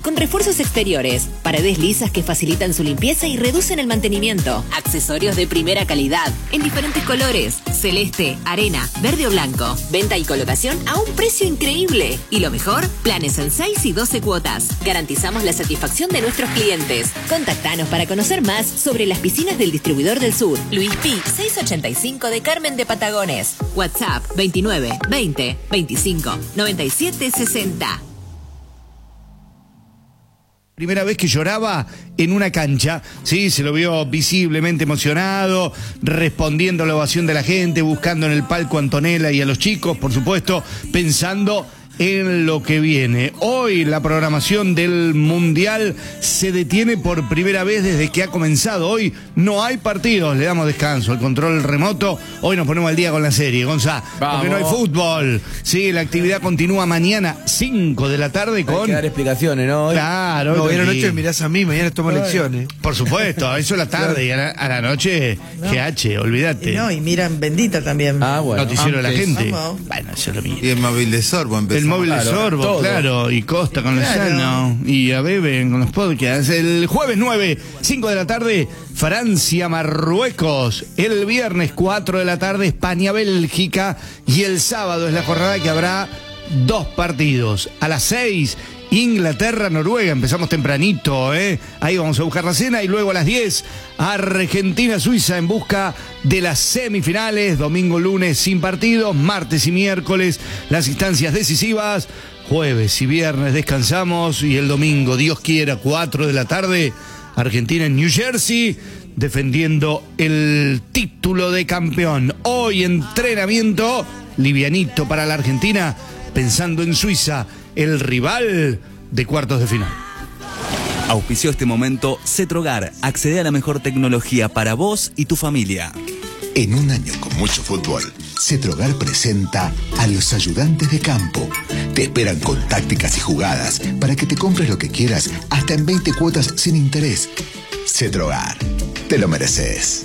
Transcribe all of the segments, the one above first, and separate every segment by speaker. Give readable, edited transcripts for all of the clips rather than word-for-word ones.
Speaker 1: con refuerzos exteriores, paredes lisas que facilitan su limpieza y reducen el mantenimiento, accesorios de primera calidad, en diferentes colores, celeste, arena, verde o blanco, venta y colocación a un precio increíble. Y lo mejor, planes en 6 y 12 cuotas. Garantizamos la satisfacción de nuestros clientes. Contactanos para conocer más sobre las piscinas del Distribuidor del Sur. Luis Pi, 685 de Carmen de Patagones. WhatsApp 29 20 25 97 60.
Speaker 2: Primera vez que lloraba en una cancha, sí, se lo vio visiblemente emocionado, respondiendo a la ovación de la gente, buscando en el palco a Antonella y a los chicos, por supuesto, pensando en lo que viene. Hoy la programación del Mundial se detiene por primera vez desde que ha comenzado. Hoy no hay partidos, le damos descanso, el control remoto. Hoy nos ponemos al día con la serie, Gonzá, porque no hay fútbol. Sí, la actividad continúa mañana 5 de la tarde con...
Speaker 3: Hay que dar explicaciones, ¿no?
Speaker 2: Claro.
Speaker 3: No, hoy a la noche mirás a mí, mañana tomo lecciones.
Speaker 2: Por supuesto, eso a la tarde y a la noche, GH, olvídate.
Speaker 4: No, y miran Bendita también.
Speaker 3: Ah, bueno.
Speaker 2: Noticiero de la gente.
Speaker 4: Vamos.
Speaker 2: Bueno, eso es lo mismo.
Speaker 5: Y el móvil de Sorbo empezó.
Speaker 2: El móvil de Sorbo,
Speaker 3: todo.
Speaker 2: claro, y Costa con Lozano, y a Bebe con los podcasts. El jueves 9, 5 de la tarde, Francia, Marruecos. El viernes 4 de la tarde, España, Bélgica. Y el sábado es la jornada que habrá 2 partidos. A las 6, Inglaterra, Noruega. Empezamos tempranito, Ahí vamos a buscar la cena. Y luego a las 10, Argentina, Suiza en busca de las semifinales. Domingo, lunes sin partidos. Martes y miércoles las instancias decisivas. Jueves y viernes descansamos. Y el domingo, Dios quiera, 4 de la tarde, Argentina en New Jersey, defendiendo el título de campeón. Hoy entrenamiento livianito para la Argentina, pensando en Suiza, el rival de cuartos de final.
Speaker 6: Auspició este momento Cetrogar. Accede a la mejor tecnología para vos y tu familia.
Speaker 7: En un año con mucho fútbol, Cetrogar presenta a los ayudantes de campo. Te esperan con tácticas y jugadas para que te compres lo que quieras, hasta en 20 cuotas sin interés. Cetrogar, te lo mereces.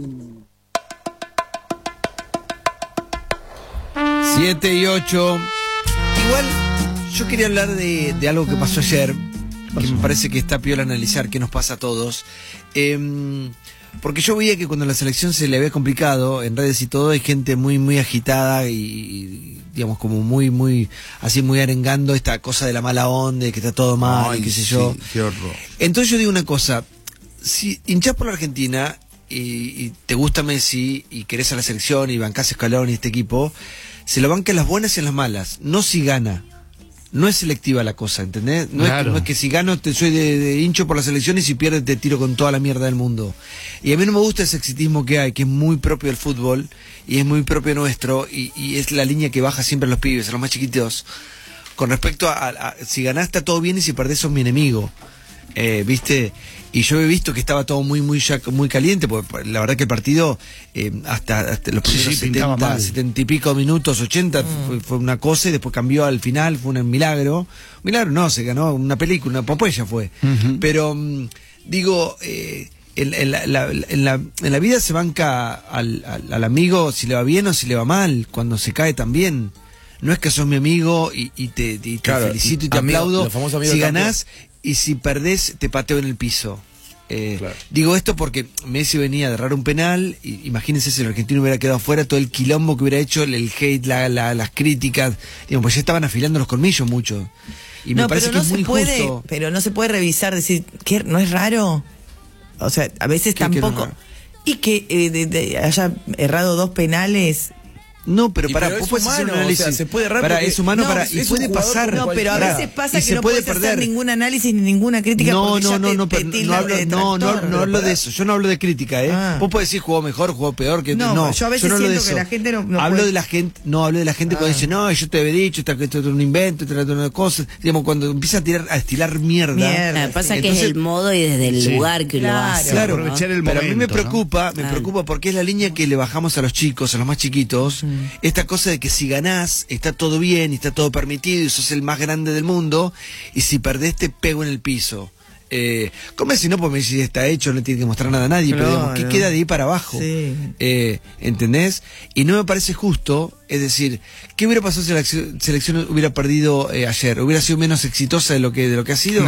Speaker 3: 7 y 8. Igual, yo quería hablar de algo que pasó ayer, que me parece que está piola analizar qué nos pasa a todos. Porque yo veía que cuando la selección se le había complicado, en redes y todo, hay gente muy agitada y digamos, como muy arengando esta cosa de la mala onda, de que está todo mal, y qué sé yo.
Speaker 5: Qué horror.
Speaker 3: Entonces yo digo una cosa, si hinchás por la Argentina y te gusta Messi y querés a la selección y bancás Scaloni y este equipo, se lo banca en las buenas y en las malas, no si gana. No es selectiva la cosa, ¿entendés? No,
Speaker 2: claro.
Speaker 3: no es que si gano soy de hincho por la selección y si pierdes te tiro con toda la mierda del mundo. Y a mí no me gusta ese exitismo que hay, que es muy propio del fútbol y es muy propio nuestro y es la línea que baja siempre a los pibes, a los más chiquitos. Con respecto a si ganás está todo bien y si perdés sos mi enemigo. ¿Viste? Y yo he visto que estaba todo muy caliente, porque la verdad que el partido hasta los primeros 70 y pico minutos, 80 fue una cosa y después cambió al final, fue un milagro. Milagro no, se ganó una película, una Popeye fue. Pero digo, en la vida se banca al amigo si le va bien o si le va mal, cuando se cae también. No es que sos mi amigo y te claro, felicito y te aplaudo si ganás. Y si perdés, te pateo en el piso. Claro. Digo esto porque Messi venía de errar un penal. Y imagínense si el argentino hubiera quedado fuera, todo el quilombo que hubiera hecho, el hate, las críticas. Digamos, pues ya estaban afilando los colmillos mucho. Y me parece que es muy injusto.
Speaker 4: Pero no se puede revisar, decir, ¿qué? ¿No es raro? O sea, a veces tampoco. No y que haya errado 2 penales.
Speaker 3: No, pero para, vos puedes hacer un análisis. O sea, se puede errar porque, es humano, y puede pasar.
Speaker 4: No, pero a veces pasa que no puedes hacer ningún análisis ni ninguna crítica. No
Speaker 3: hablo de eso. Yo no hablo de crítica, Vos podés decir jugó mejor, jugó peor. No,
Speaker 4: yo a veces siento que la gente no
Speaker 3: hablo de la gente, hablo de la gente cuando dice, no, yo te había dicho, esto es un invento, esto es una cosa. Digamos, cuando empieza a estilar mierda.
Speaker 8: Pasa que es el modo y desde el lugar que lo hace.
Speaker 3: Claro, aprovechar el momento. Pero a mí me preocupa porque es la línea que le bajamos a los chicos, a los más chiquitos. Esta cosa de que si ganás está todo bien y está todo permitido y sos el más grande del mundo y si perdés te pego en el piso. Como si no, pues Messi está hecho, no tiene que mostrar nada a nadie, pero digamos, ¿qué queda de ahí para abajo? Sí. ¿Entendés? Y no me parece justo, es decir, ¿qué hubiera pasado si la selección hubiera perdido ayer? ¿Hubiera sido menos exitosa de lo que ha sido?